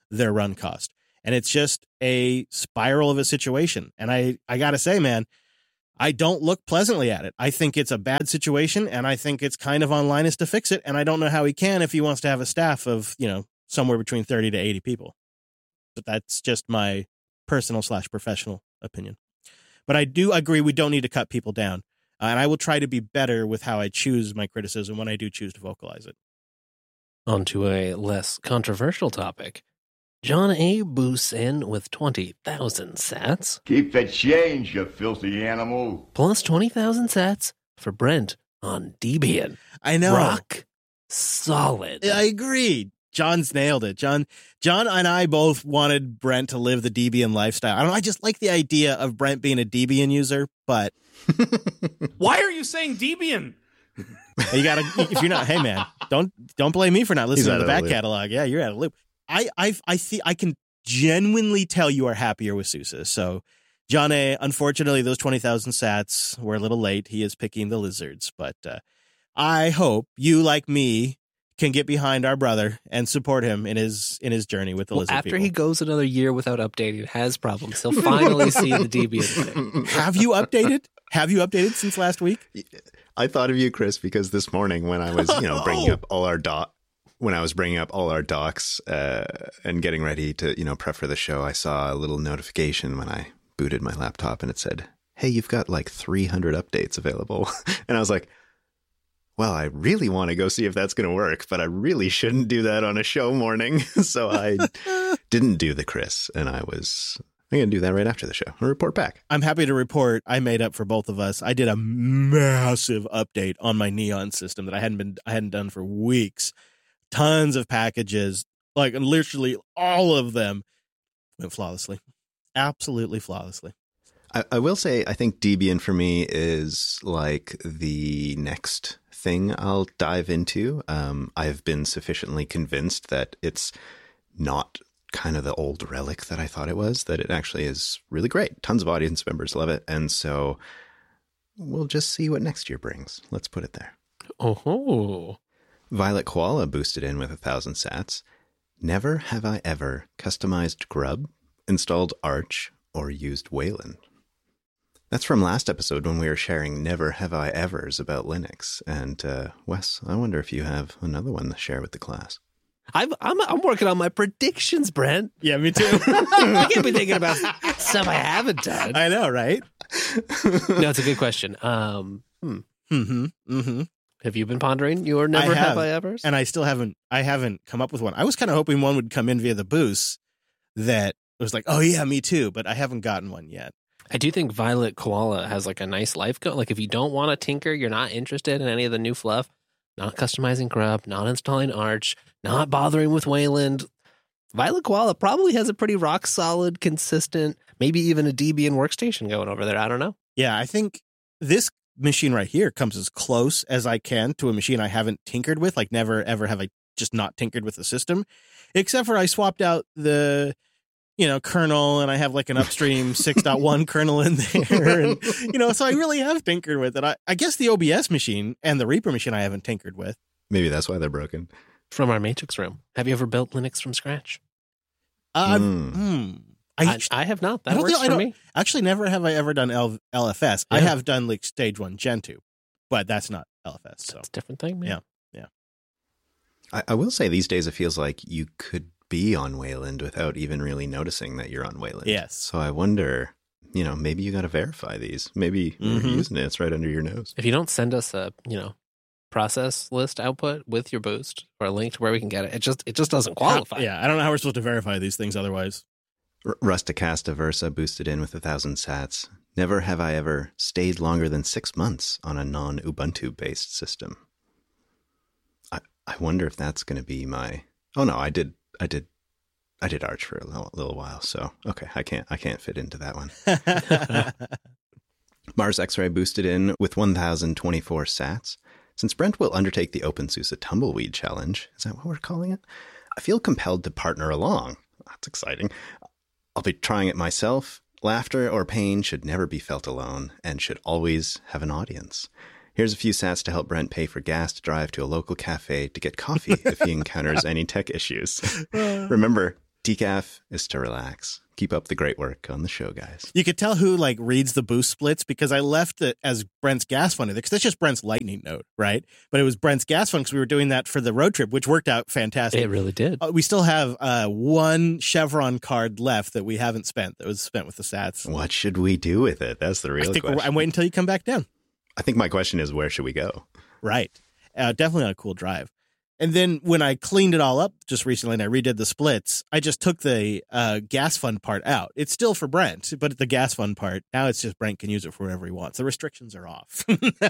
Speaker 3: their run cost. And it's just a spiral of a situation. And I got to say, man, I don't look pleasantly at it. I think it's a bad situation, and I think it's kind of on Linus to fix it. And I don't know how he can if he wants to have a staff of, somewhere between 30 to 80 people. But that's just my personal / professional opinion. But I do agree we don't need to cut people down. And I will try to be better with how I choose my criticism when I do choose to vocalize it.
Speaker 1: On to a less controversial topic. John A. boosts in with 20,000 sats.
Speaker 6: Keep the change, you filthy animal.
Speaker 1: Plus 20,000 sats for Brent on Debian.
Speaker 3: I know.
Speaker 1: Rock solid.
Speaker 3: I agree. John's nailed it. John and I both wanted Brent to live the Debian lifestyle. I don't know. I just like the idea of Brent being a Debian user, but
Speaker 2: Why are you saying Debian?
Speaker 3: you gotta. If you're not, hey man, don't blame me for not listening to the back
Speaker 4: loop.
Speaker 3: catalog. Yeah, you're out of loop. I see. I can genuinely tell you are happier with SUSE. So, John A. Unfortunately, those 20,000 sats were a little late. He is picking the lizards, but I hope you, like me, can get behind our brother and support him in his journey with the lizard
Speaker 1: After
Speaker 3: people.
Speaker 1: he goes another year without updating, has problems, he'll finally see the Debian thing.
Speaker 3: Have you updated? Have you updated since last week?
Speaker 4: I thought of you, Chris, because this morning when I was, bringing up all our docs and getting ready to, prep for the show, I saw a little notification when I booted my laptop and it said, "Hey, you've got like 300 updates available." And I was like, well, I really want to go see if that's going to work, but I really shouldn't do that on a show morning. So I didn't do the Chris, and I'm going to do that right after the show and report back.
Speaker 3: I'm happy to report I made up for both of us. I did a massive update on my Neon system that I hadn't done for weeks. Tons of packages, like literally all of them went flawlessly. Absolutely flawlessly.
Speaker 4: I will say, I think Debian for me is like the next thing I'll dive into. I've been sufficiently convinced that it's not kind of the old relic that I thought it was, that it actually is really great. Tons of audience members love it. And so we'll just see what next year brings. Let's put it there.
Speaker 1: Oh,
Speaker 4: Violet Koala boosted in with 1,000 sats. Never have I ever customized Grub, installed Arch, or used Wayland. That's from last episode when we were sharing Never Have I Evers about Linux. And Wes, I wonder if you have another one to share with the class.
Speaker 1: I'm working on my predictions, Brent.
Speaker 3: Yeah, me too.
Speaker 1: I can't be thinking about stuff I haven't done.
Speaker 3: I know, right?
Speaker 1: No, it's a good question. Have you been pondering your Never Have I Evers?
Speaker 3: And I still haven't come up with one. I was kind of hoping one would come in via the boost that was like, oh yeah, me too, but I haven't gotten one yet.
Speaker 1: I do think Violet Koala has like a nice life goal. Like if you don't want to tinker, you're not interested in any of the new fluff, not customizing Grub, not installing Arch, not bothering with Wayland, Violet Koala probably has a pretty rock solid, consistent, maybe even a Debian workstation going over there. I don't know.
Speaker 3: Yeah, I think this machine right here comes as close as I can to a machine I haven't tinkered with. Like never, ever have I just not tinkered with the system, except for I swapped out the, kernel, and I have like an upstream 6.1 kernel in there. And, so I really have tinkered with it. I guess the OBS machine and the Reaper machine I haven't tinkered with.
Speaker 4: Maybe that's why they're broken.
Speaker 1: From our Matrix room. Have you ever built Linux from scratch?
Speaker 3: I have not.
Speaker 1: That works for me.
Speaker 3: Actually, never have I ever done LFS. Yeah. I have done like stage 1 Gen 2, but that's not LFS. So
Speaker 1: it's a different thing, man.
Speaker 3: Yeah.
Speaker 4: I will say these days it feels like you could be on Wayland without even really noticing that you're on Wayland.
Speaker 3: Yes.
Speaker 4: So I wonder, maybe you got to verify these. Maybe you're using it. It's right under your nose.
Speaker 1: If you don't send us a, process list output with your boost or a link to where we can get it, it just doesn't qualify.
Speaker 3: I don't know how we're supposed to verify these things otherwise.
Speaker 4: Rusticasta Versa boosted in with 1,000 sats. Never have I ever stayed longer than 6 months on a non-Ubuntu based system. I wonder if that's going to be my. Oh no, I did Arch for a little while, so okay, I can't fit into that one. Mars X-Ray boosted in with 1,024 sats. Since Brent will undertake the OpenSUSE Tumbleweed Challenge, is that what we're calling it? I feel compelled to partner along. That's exciting. I'll be trying it myself. Laughter or pain should never be felt alone and should always have an audience. Here's a few sats to help Brent pay for gas to drive to a local cafe to get coffee if he encounters any tech issues. Remember, Decaf is to relax. Keep up the great work on the show, guys.
Speaker 3: You could tell who like reads the boost splits because I left it as Brent's gas fund because that's just Brent's lightning note, right? But it was Brent's gas fund because we were doing that for the road trip, which worked out fantastic.
Speaker 1: It really did.
Speaker 3: We still have one Chevron card left that we haven't spent. That was spent with the Sats.
Speaker 4: What should we do with it? That's the real question.
Speaker 3: I'm waiting until you come back down.
Speaker 4: I think my question is, where should we go?
Speaker 3: Right. Definitely on a cool drive. And then when I cleaned it all up just recently and I redid the splits, I just took the gas fund part out. It's still for Brent, but the gas fund part, now it's just Brent can use it for whatever he wants. The restrictions are off.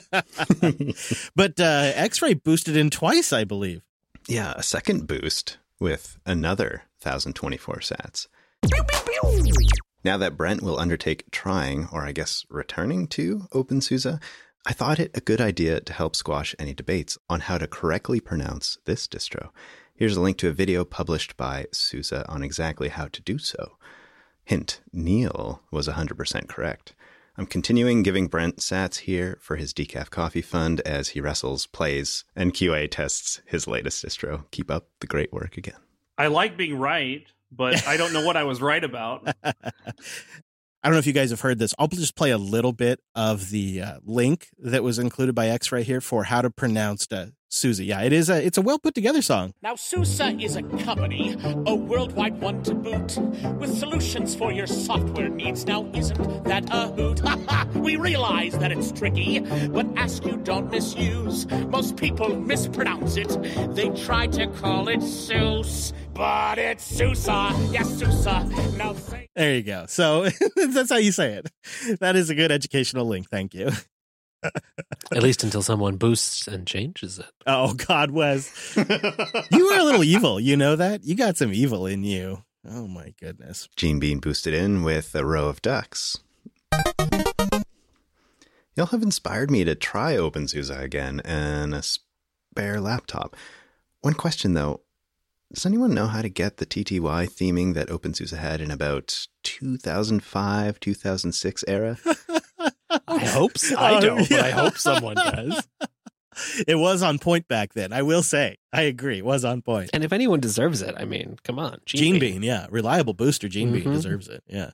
Speaker 3: But X-Ray boosted in twice, I believe.
Speaker 4: Yeah, a second boost with another 1,024 sats. Now that Brent will undertake trying, or I guess returning to OpenSUSE, I thought it a good idea to help squash any debates on how to correctly pronounce this distro. Here's a link to a video published by SUSE on exactly how to do so. Hint, Neil was 100% correct. I'm continuing giving Brent sats here for his decaf coffee fund as he wrestles, plays, and QA tests his latest distro. Keep up the great work again.
Speaker 2: I like being right, but I don't know what I was right about.
Speaker 3: I don't know if you guys have heard this. I'll just play a little bit of the link that was included by X-Ray here for how to pronounce SUSE. Yeah, it's a well put together song.
Speaker 7: Now, SUSE is a company, a worldwide one to boot, with solutions for your software needs. Now, isn't that a hoot? Ha ha! We realize that it's tricky, but ask you don't misuse. Most people mispronounce it. They try to call it SUSE, but it's SUSE. Yes, SUSE. Now,
Speaker 3: there you go. So that's how you say it. That is a good educational link. Thank you.
Speaker 1: At least until someone boosts and changes it.
Speaker 3: Oh, God, Wes. You were a little evil. You know that? You got some evil in you. Oh, my goodness.
Speaker 4: Gene Bean boosted in with a row of ducks. Y'all have inspired me to try OpenSUSE again and a spare laptop. One question, though. Does anyone know how to get the TTY theming that OpenSUSE had in about 2005, 2006 era?
Speaker 1: I hope so. I don't, but I hope someone does.
Speaker 3: It was on point back then, I will say. I agree. It was on point.
Speaker 1: And if anyone deserves it, I mean, come on.
Speaker 3: Gene Bean, yeah. Reliable booster Gene Bean deserves it, yeah.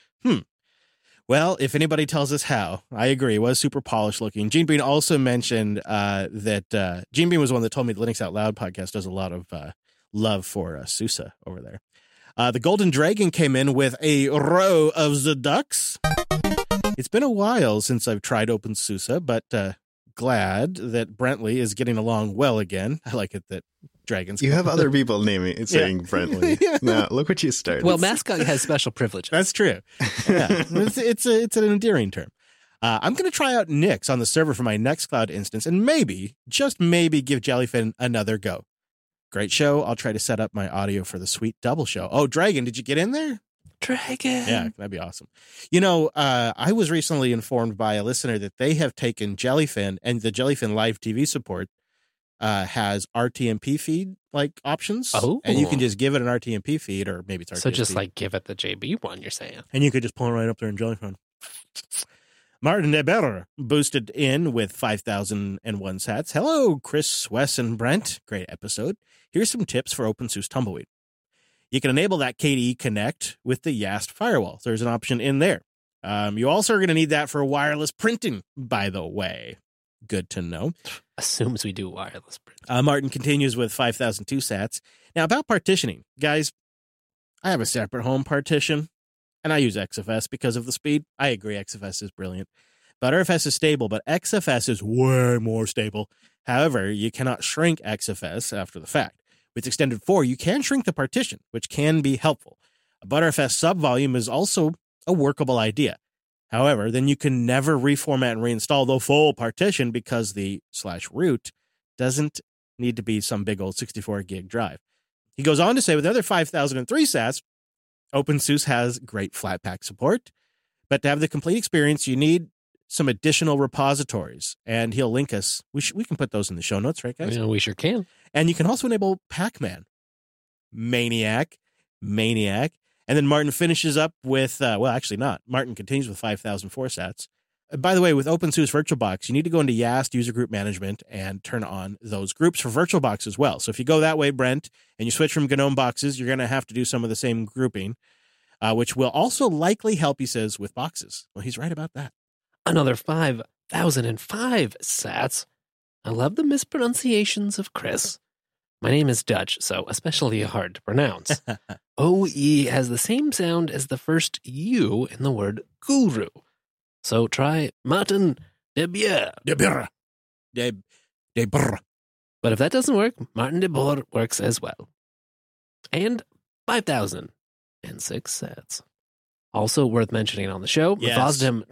Speaker 3: Well, if anybody tells us how, I agree. It was super polished looking. Gene Bean also mentioned that Gene Bean was the one that told me the Linux Out Loud podcast does a lot of love for SUSE over there. The Golden Dragon came in with a row of the ducks. It's been a while since I've tried OpenSUSE, but glad that Brentley is getting along well again. I like it that Dragons.
Speaker 4: You have other people saying Brentley.
Speaker 3: Yeah.
Speaker 4: Now, look what you started.
Speaker 1: Well, Mascot has special privileges.
Speaker 3: That's true. Yeah, it's an endearing term. I'm going to try out Nix on the server for my Nextcloud instance and maybe, just maybe, give Jellyfin another go. Great show. I'll try to set up my audio for the sweet double show. Oh, Dragon, did you get in there?
Speaker 1: Dragon.
Speaker 3: Yeah, that'd be awesome. You know, I was recently informed by a listener that they have taken Jellyfin, and the Jellyfin live TV support has RTMP feed like options.
Speaker 1: Oh.
Speaker 3: And you can just give it an RTMP feed, or maybe it's RTMP.
Speaker 1: So just like give it the JB one, you're saying.
Speaker 3: And you could just pull it right up there in Jellyfin. Martin Deber boosted in with 5,001 sats. Hello, Chris, Wes, and Brent. Great episode. Here's some tips for OpenSUSE Tumbleweed. You can enable that KDE Connect with the YAST firewall. There's an option in there. You also are going to need that for wireless printing, by the way. Good to know.
Speaker 1: Assumes we do wireless print.
Speaker 3: Martin continues with 5,002 sats. Now, about partitioning. Guys, I have a separate home partition, and I use XFS because of the speed. I agree, XFS is brilliant. ButterFS is stable, but XFS is way more stable. However, you cannot shrink XFS after the fact. With Extended 4, you can shrink the partition, which can be helpful. A ButterFS subvolume is also a workable idea. However, then you can never reformat and reinstall the full partition because the /root doesn't need to be some big old 64 gig drive. He goes on to say with the other 5,003 sats, OpenSUSE has great Flatpak support, but to have the complete experience, you need some additional repositories, and he'll link us. We can put those in the show notes, right, guys?
Speaker 1: Yeah, we sure can.
Speaker 3: And you can also enable Pacman. Maniac. And then Martin finishes up with, well, actually not. Martin continues with 5,004 sats. By the way, with OpenSUSE VirtualBox, you need to go into YAST user group management and turn on those groups for VirtualBox as well. So if you go that way, Brent, and you switch from GNOME boxes, you're going to have to do some of the same grouping, which will also likely help, he says, with boxes. Well, he's right about that.
Speaker 1: Another 5,005 sats. I love the mispronunciations of Chris. My name is Dutch, so especially hard to pronounce. OE has the same sound as the first U in the word guru. So try Martin de Bier.
Speaker 3: De Bier. De Bier.
Speaker 1: But if that doesn't work, Martin de Boer works as well. And 5,006 sats. Also worth mentioning on the show,
Speaker 3: Yes.
Speaker 1: the FOSDEM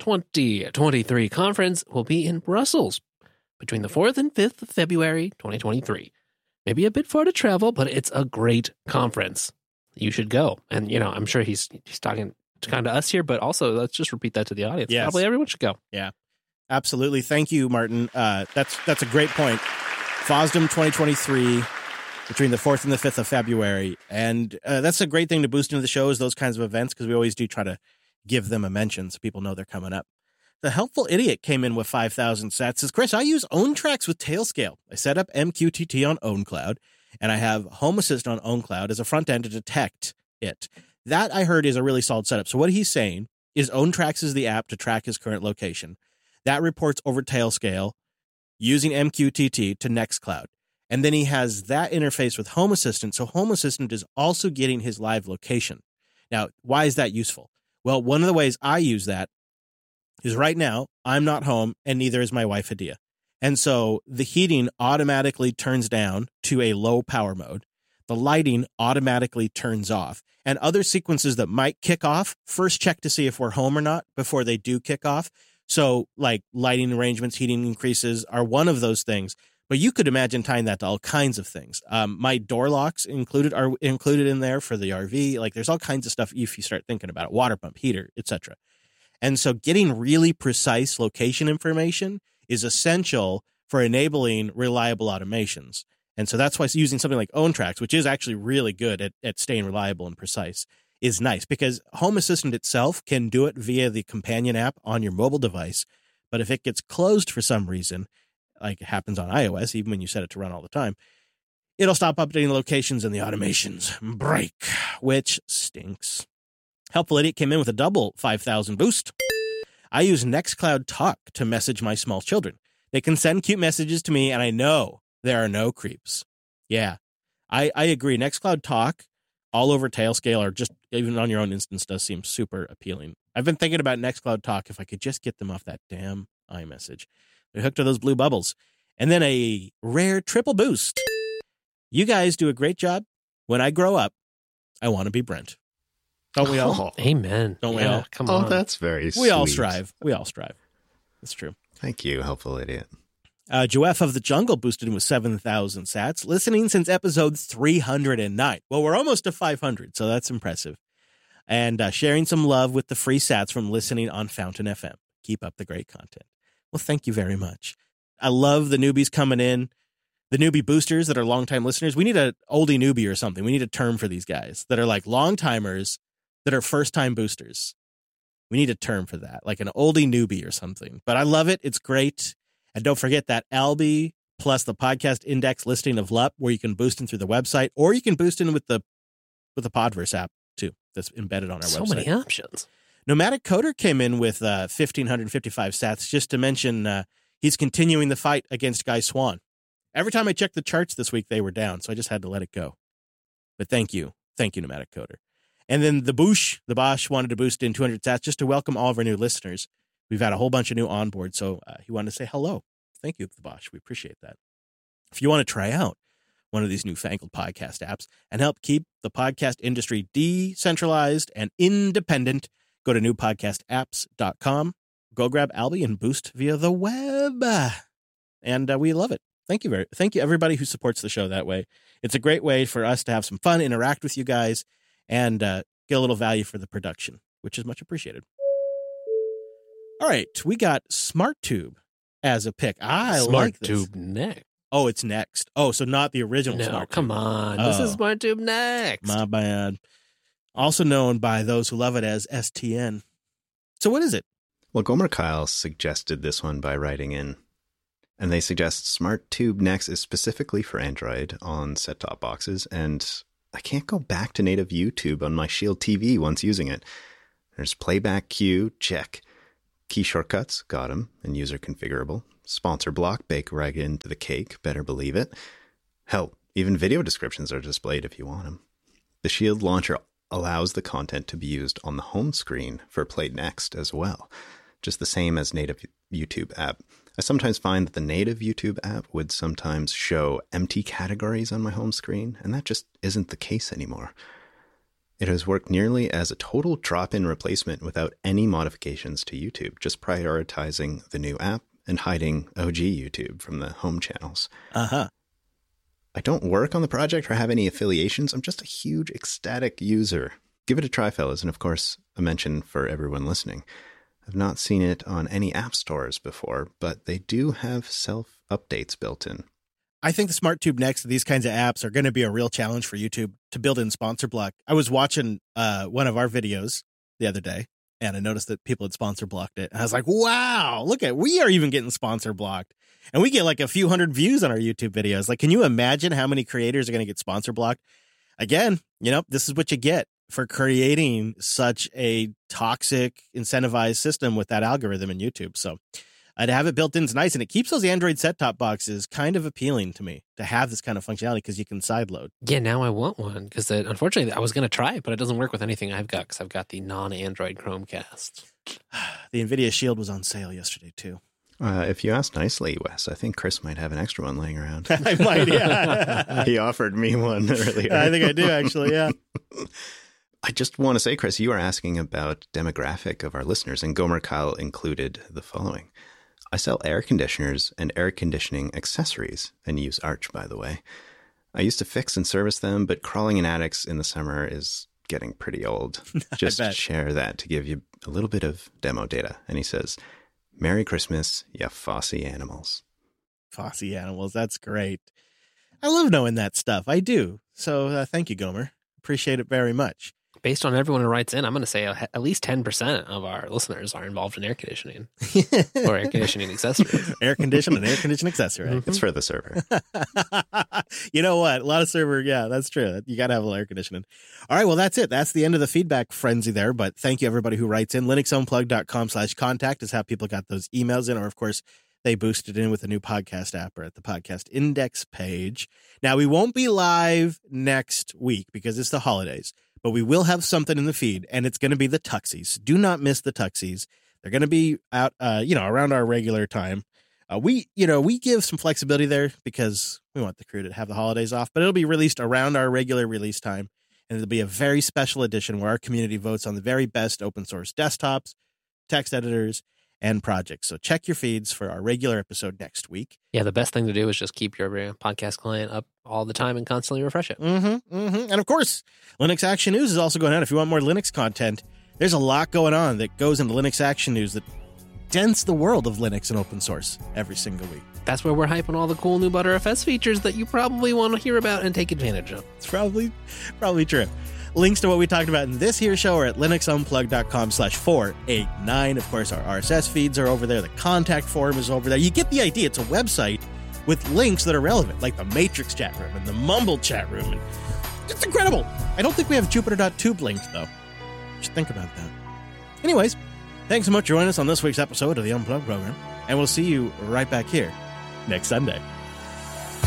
Speaker 1: 2023 conference will be in Brussels between the 4th and 5th of February 2023. Maybe a bit far to travel, but it's a great conference. You should go. And, you know, I'm sure he's talking kind of us here, but also let's just repeat that to the audience.
Speaker 3: Yes.
Speaker 1: Probably everyone should go.
Speaker 3: Yeah, absolutely. Thank you, Martin. That's a great point. FOSDEM 2023 between the 4th and the 5th of February. And that's a great thing to boost into the shows, those kinds of events, because we always do try to give them a mention so people know they're coming up. The Helpful Idiot came in with 5,000 sats. Says, Chris, I use OwnTracks with Tailscale. I set up MQTT on OwnCloud, and I have Home Assist on OwnCloud as a front end to detect it. That, I heard, is a really solid setup. So what he's saying is OwnTracks is the app to track his current location. That reports over Tailscale using MQTT to Nextcloud. And then he has that interface with Home Assistant, so Home Assistant is also getting his live location. Now, why is that useful? Well, one of the ways I use that is right now, I'm not home, and neither is my wife, Hadia. And so the heating automatically turns down to a low power mode. The lighting automatically turns off. And other sequences that might kick off, first check to see if we're home or not before they do kick off. So, like lighting arrangements, heating increases are one of those things. But you could imagine tying that to all kinds of things. My door locks are included in there for the RV. Like, there's all kinds of stuff if you start thinking about it. Water pump, heater, etc. And so getting really precise location information is essential for enabling reliable automations. And so that's why using something like OwnTracks, which is actually really good at staying reliable and precise, is nice, because Home Assistant itself can do it via the companion app on your mobile device. But if it gets closed for some reason, like it happens on iOS, even when you set it to run all the time, it'll stop updating the locations and the automations break, which stinks. Helpful Idiot came in with a double 5,000 boost. I use Nextcloud Talk to message my small children. They can send cute messages to me, and I know there are no creeps. Yeah, I agree. Nextcloud Talk all over Tailscale, or just even on your own instance, does seem super appealing. I've been thinking about Nextcloud Talk if I could just get them off that damn iMessage. They're hooked to those blue bubbles. And then a rare triple boost. You guys do a great job. When I grow up, I want to be Brent. Don't we all?
Speaker 1: Amen.
Speaker 3: Don't we all?
Speaker 1: Come on.
Speaker 4: Oh, that's very sweet.
Speaker 3: We all strive. We all strive. That's true.
Speaker 4: Thank you, Helpful Idiot.
Speaker 3: Joef of the Jungle boosted him with 7,000 sats, listening since episode 309. Well, we're almost to 500, so that's impressive. And sharing some love with the free sats from listening on Fountain FM. Keep up the great content. Well, thank you very much. I love the newbies coming in, the newbie boosters that are longtime listeners. We need an oldie newbie or something. We need a term for these guys that are like long timers that are first-time boosters. We need a term for that, like an oldie newbie or something. But I love it. It's great. And don't forget that Alby plus the podcast index listing of LUP, where you can boost in through the website, or you can boost in with the Podverse app, too, that's embedded on our website.
Speaker 1: So many options.
Speaker 3: Nomadic Coder came in with 1,555 sats, just to mention he's continuing the fight against Guy Swan. Every time I checked the charts this week, they were down, so I just had to let it go. But thank you. Thank you, Nomadic Coder. And then the Bosch wanted to boost in 200 sats just to welcome all of our new listeners. We've had a whole bunch of new on board, so he wanted to say hello. Thank you, the Bosch. We appreciate that. If you want to try out one of these newfangled podcast apps and help keep the podcast industry decentralized and independent, go to newpodcastapps.com. Go grab Alby and boost via the web. And we love it. Thank you everybody who supports the show that way. It's a great way for us to have some fun, interact with you guys, and get a little value for the production, which is much appreciated. All right, we got SmartTube as a pick. I like this.
Speaker 1: SmartTube Next.
Speaker 3: Oh, it's next. Oh, so not the original
Speaker 1: No,
Speaker 3: SmartTube.
Speaker 1: come on. This is SmartTube Next.
Speaker 3: My bad. Also known by those who love it as STN. So what is it?
Speaker 4: Well, Gomer Kyle suggested this one by writing in, and they suggest SmartTube Next is specifically for Android on set-top boxes, and I can't go back to native YouTube on my Shield TV once using it. There's playback queue, check. Key shortcuts, got them, and user configurable. Sponsor block, bake right into the cake, better believe it. Hell, even video descriptions are displayed if you want them. The Shield launcher allows the content to be used on the home screen for Play Next as well, just the same as native YouTube app. I sometimes find that the native YouTube app would sometimes show empty categories on my home screen, and that just isn't the case anymore. It has worked nearly as a total drop-in replacement without any modifications to YouTube, just prioritizing the new app and hiding OG YouTube from the home channels.
Speaker 3: Uh-huh.
Speaker 4: I don't work on the project or have any affiliations. I'm just a huge ecstatic user. Give it a try, fellas, and of course, a mention for everyone listening. I've not seen it on any app stores before, but they do have self-updates built in.
Speaker 3: I think the SmartTube Next, these kinds of apps are going to be a real challenge for YouTube to build in sponsor block. I was watching one of our videos the other day, and I noticed that people had sponsor blocked it. And I was like, wow, we are even getting sponsor blocked. And we get like a few hundred views on our YouTube videos. Like, can you imagine how many creators are going to get sponsor blocked? Again, this is what you get for creating such a toxic, incentivized system with that algorithm in YouTube. So to have it built in is nice, and it keeps those Android set-top boxes kind of appealing to me to have this kind of functionality because you can sideload.
Speaker 1: Yeah, now I want one because unfortunately I was going to try it, but it doesn't work with anything I've got because I've got the non-Android Chromecast.
Speaker 3: The NVIDIA Shield was on sale yesterday, too.
Speaker 4: If you ask nicely, Wes, I think Chris might have an extra one laying around.
Speaker 3: I might, yeah.
Speaker 4: He offered me one earlier.
Speaker 3: I think I do, actually, yeah.
Speaker 4: I just want to say, Chris, you were asking about demographic of our listeners, and Gomer Kyle included the following. I sell air conditioners and air conditioning accessories, and use Arch, by the way. I used to fix and service them, but crawling in attics in the summer is getting pretty old. Just share that to give you a little bit of demo data. And he says, Merry Christmas, ya Fossy animals.
Speaker 3: Fossy animals, that's great. I love knowing that stuff. I do. So thank you, Gomer. Appreciate it very much.
Speaker 1: Based on everyone who writes in, I'm going to say at least 10% of our listeners are involved in air conditioning or air conditioning accessories.
Speaker 3: Air conditioning and air conditioning accessory.
Speaker 4: Mm-hmm. It's for the server.
Speaker 3: You know what? A lot of server. Yeah, that's true. You got to have a little air conditioning. All right. Well, that's it. That's the end of the feedback frenzy there. But thank you, everybody who writes in. LinuxUnplugged.com/contact is how people got those emails in. Or, of course, they boosted in with a new podcast app or at the podcast index page. Now, we won't be live next week because it's the holidays. But we will have something in the feed, and it's going to be the Tuxies. Do not miss the Tuxies. They're going to be out, around our regular time. We give some flexibility there because we want the crew to have the holidays off, but it'll be released around our regular release time, and it'll be a very special edition where our community votes on the very best open source desktops, text editors, and projects. So check your feeds for our regular episode next week.
Speaker 1: Yeah, the best thing to do is just keep your podcast client up all the time and constantly refresh it.
Speaker 3: And of course, Linux Action News is also going on. If you want more Linux content, there's a lot going on that goes into Linux Action News that dents the world of Linux and open source every single week.
Speaker 1: That's where we're hyping all the cool new ButterFS features that you probably want to hear about and take advantage of.
Speaker 3: It's probably true. Links to what we talked about in this here show are at linuxunplugged.com/489. Of course, our RSS feeds are over there. The contact form is over there. You get the idea. It's a website with links that are relevant, like the Matrix chat room and the Mumble chat room. And it's incredible. I don't think we have Jupiter.tube linked, though. Just think about that. Anyways, thanks so much for joining us on this week's episode of the Unplugged program, and we'll see you right back here next Sunday.